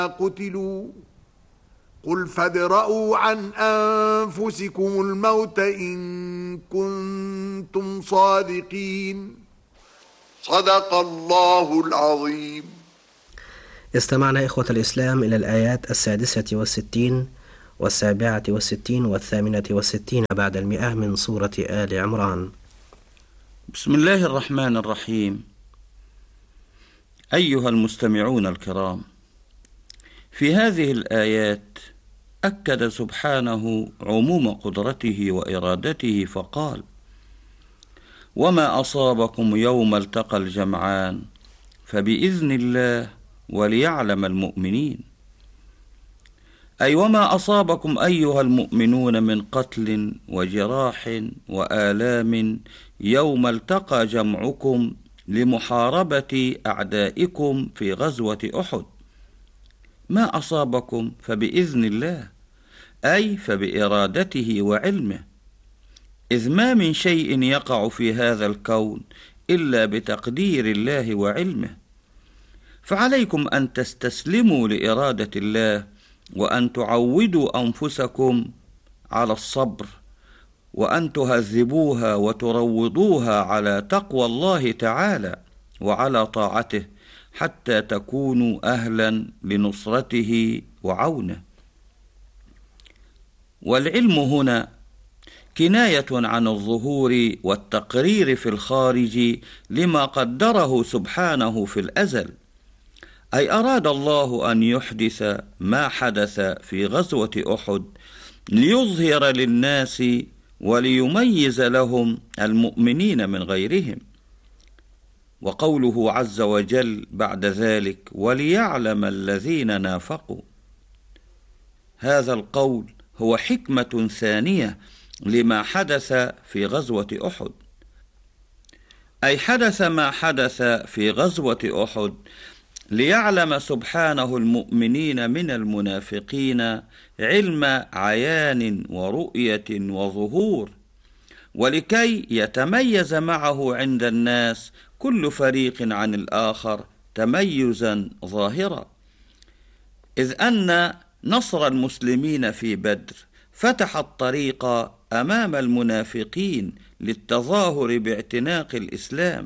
قتلوا قل فادرءوا عن أنفسكم الموت إن كنتم صادقين. صدق الله العظيم. استمعنا إخوة الإسلام إلى الآيات 66 و67 و68 بعد 100 من سورة آل عمران. بسم الله الرحمن الرحيم. أيها المستمعون الكرام، في هذه الآيات أكد سبحانه عموم قدرته وإرادته فقال: وما أصابكم يوم التقى الجمعان فبإذن الله وليعلم المؤمنين. أي وما أصابكم أيها المؤمنون من قتل وجراح وآلام يوم التقى جمعكم لمحاربة أعدائكم في غزوة أحد. ما أصابكم فبإذن الله، أي فبإرادته وعلمه، إذ ما من شيء يقع في هذا الكون إلا بتقدير الله وعلمه، فعليكم أن تستسلموا لإرادة الله، وأن تعودوا أنفسكم على الصبر، وأن تهذبوها وتروضوها على تقوى الله تعالى وعلى طاعته، حتى تكونوا أهلا لنصرته وعونه. والعلم هنا كناية عن الظهور والتقرير في الخارج لما قدره سبحانه في الأزل، أي أراد الله أن يحدث ما حدث في غزوة أحد ليظهر للناس وليميز لهم المؤمنين من غيرهم. وقوله عز وجل بعد ذلك: وليعلم الذين نافقوا، هذا القول هو حكمة ثانية لما حدث في غزوة أحد، أي حدث ما حدث في غزوة أحد ليعلم سبحانه المؤمنين من المنافقين علم عيان ورؤية وظهور، ولكي يتميز معه عند الناس كل فريق عن الآخر تميزا ظاهرا، إذ أن نصر المسلمين في بدر فتح الطريق أمام المنافقين للتظاهر باعتناق الإسلام،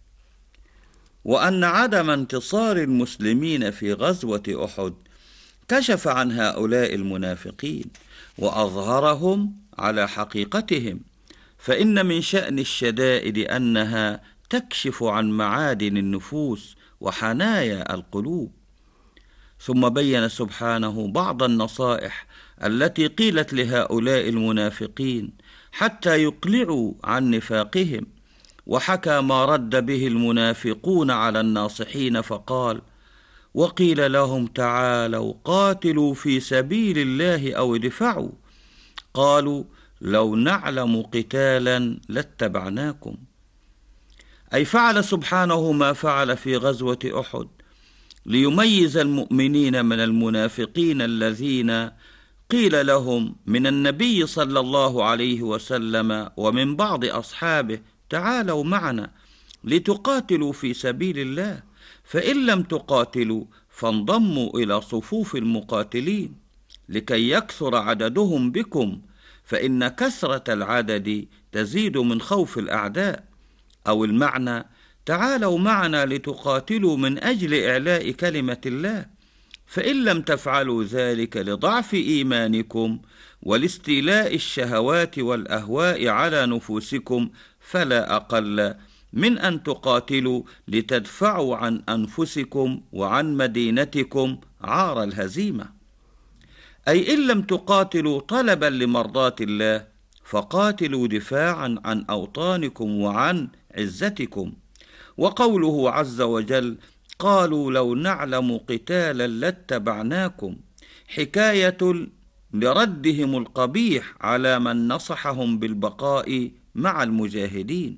وأن عدم انتصار المسلمين في غزوة أحد كشف عن هؤلاء المنافقين وأظهرهم على حقيقتهم، فإن من شأن الشدائد أنها تكشف عن معادن النفوس وحنايا القلوب. ثم بين سبحانه بعض النصائح التي قيلت لهؤلاء المنافقين حتى يقلعوا عن نفاقهم، وحكى ما رد به المنافقون على الناصحين فقال: وقيل لهم تعالوا قاتلوا في سبيل الله أو ادفعوا، قالوا لو نعلم قتالا لاتبعناكم. أي فعل سبحانه ما فعل في غزوة أحد ليميز المؤمنين من المنافقين الذين قيل لهم من النبي صلى الله عليه وسلم ومن بعض أصحابه: تعالوا معنا لتقاتلوا في سبيل الله، فإن لم تقاتلوا فانضموا إلى صفوف المقاتلين لكي يكثر عددهم بكم، فإن كثرة العدد تزيد من خوف الأعداء. أو المعنى: تعالوا معنا لتقاتلوا من أجل إعلاء كلمة الله، فإن لم تفعلوا ذلك لضعف إيمانكم ولاستيلاء الشهوات والأهواء على نفوسكم فلا أقل من أن تقاتلوا لتدفعوا عن أنفسكم وعن مدينتكم عار الهزيمة. أي إن لم تقاتلوا طلبا لمرضاة الله فقاتلوا دفاعا عن أوطانكم وعن عزتكم. وقوله عز وجل: قالوا لو نعلم قتالا لاتبعناكم، حكاية لردهم القبيح على من نصحهم بالبقاء مع المجاهدين.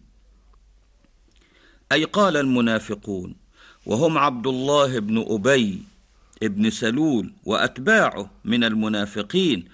أي قال المنافقون وهم عبد الله بن أبي بن سلول وأتباعه من المنافقين،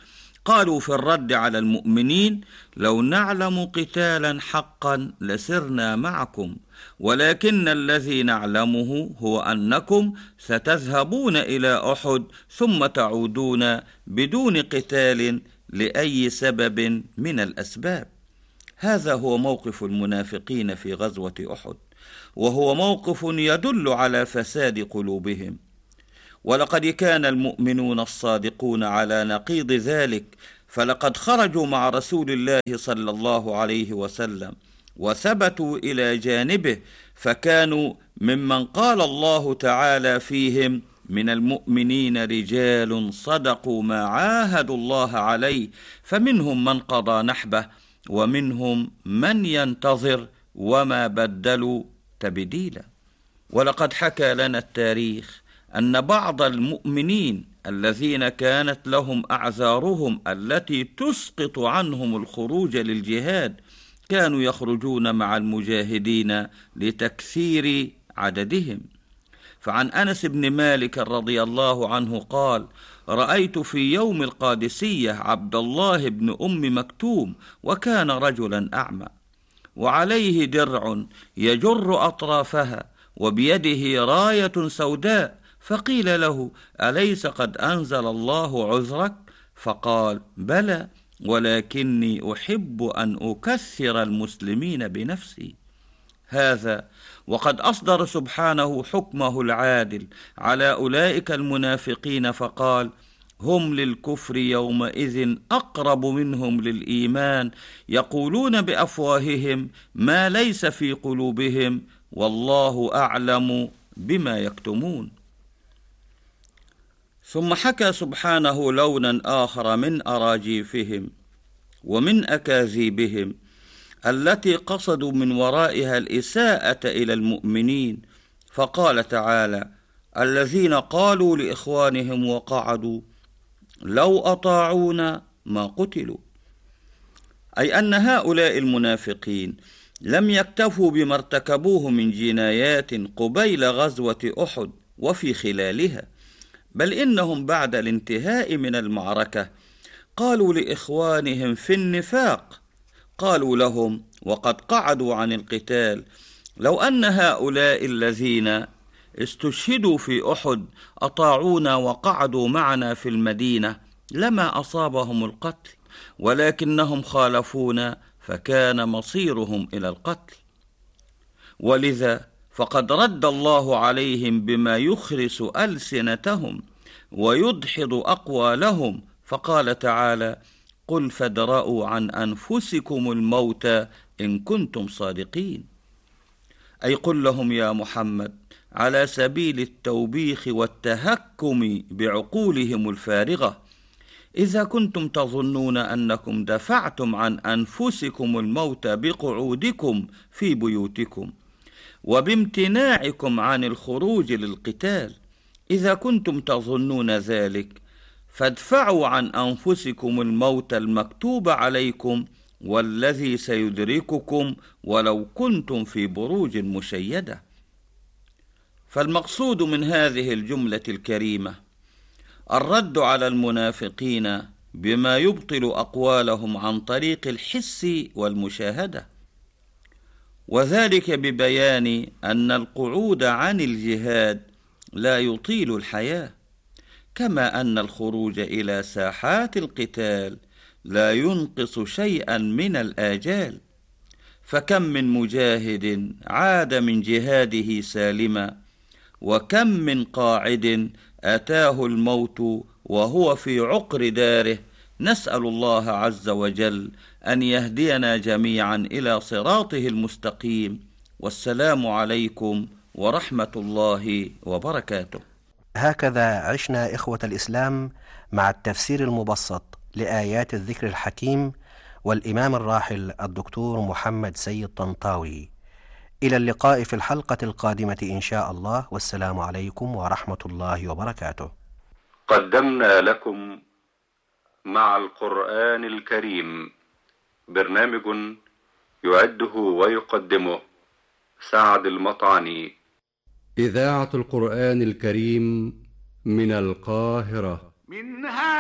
قالوا في الرد على المؤمنين: لو نعلم قتالا حقا لسرنا معكم، ولكن الذي نعلمه هو أنكم ستذهبون إلى أحد ثم تعودون بدون قتال لأي سبب من الأسباب. هذا هو موقف المنافقين في غزوة أحد، وهو موقف يدل على فساد قلوبهم. ولقد كان المؤمنون الصادقون على نقيض ذلك، فلقد خرجوا مع رسول الله صلى الله عليه وسلم وثبتوا إلى جانبه، فكانوا ممن قال الله تعالى فيهم: من المؤمنين رجال صدقوا ما عاهدوا الله عليه، فمنهم من قضى نحبه ومنهم من ينتظر وما بدلوا تبديلا. ولقد حكى لنا التاريخ أن بعض المؤمنين الذين كانت لهم أعذارهم التي تسقط عنهم الخروج للجهاد كانوا يخرجون مع المجاهدين لتكثير عددهم. فعن أنس بن مالك رضي الله عنه قال: رأيت في يوم القادسية عبد الله بن أم مكتوم، وكان رجلا أعمى، وعليه درع يجر أطرافها، وبيده راية سوداء، فقيل له: أليس قد أنزل الله عذرك؟ فقال: بلى، ولكني أحب أن أكثر المسلمين بنفسي. هذا وقد أصدر سبحانه حكمه العادل على أولئك المنافقين، فقال: هم للكفر يومئذ أقرب منهم للإيمان، يقولون بأفواههم ما ليس في قلوبهم، والله أعلم بما يكتمون. ثم حكى سبحانه لونا آخر من أراجيفهم ومن أكاذيبهم التي قصدوا من ورائها الإساءة إلى المؤمنين، فقال تعالى: الذين قالوا لإخوانهم وقعدوا لو أطاعونا ما قتلوا. أي أن هؤلاء المنافقين لم يكتفوا بما ارتكبوه من جنايات قبيل غزوة أحد وفي خلالها، بل إنهم بعد الانتهاء من المعركة قالوا لإخوانهم في النفاق، قالوا لهم وقد قعدوا عن القتال: لو أن هؤلاء الذين استشهدوا في أحد أطاعونا وقعدوا معنا في المدينة لما أصابهم القتل، ولكنهم خالفونا فكان مصيرهم إلى القتل. ولذا فقد رد الله عليهم بما يخرس ألسنتهم ويدحض أقوالهم، فقال تعالى: قل فادرءوا عن أنفسكم الموت إن كنتم صادقين. أي قل لهم يا محمد على سبيل التوبيخ والتهكم بعقولهم الفارغة: إذا كنتم تظنون أنكم دفعتم عن أنفسكم الموت بقعودكم في بيوتكم وبامتناعكم عن الخروج للقتال، إذا كنتم تظنون ذلك فادفعوا عن أنفسكم الموت المكتوب عليكم والذي سيدرككم ولو كنتم في بروج مشيدة. فالمقصود من هذه الجملة الكريمة الرد على المنافقين بما يبطل أقوالهم عن طريق الحس والمشاهدة، وذلك ببيان أن القعود عن الجهاد لا يطيل الحياة، كما أن الخروج إلى ساحات القتال لا ينقص شيئا من الآجال. فكم من مجاهد عاد من جهاده سالما، وكم من قاعد أتاه الموت وهو في عقر داره. نسأل الله عز وجل أن يهدينا جميعا إلى صراطه المستقيم. والسلام عليكم ورحمة الله وبركاته. هكذا عشنا إخوة الإسلام مع التفسير المبسط لآيات الذكر الحكيم والإمام الراحل الدكتور محمد سيد طنطاوي. إلى اللقاء في الحلقة القادمة إن شاء الله، والسلام عليكم ورحمة الله وبركاته. قدمنا لكم مع القرآن الكريم برنامج يعده ويقدمه سعد المطعني. إذاعة القرآن الكريم من القاهرة.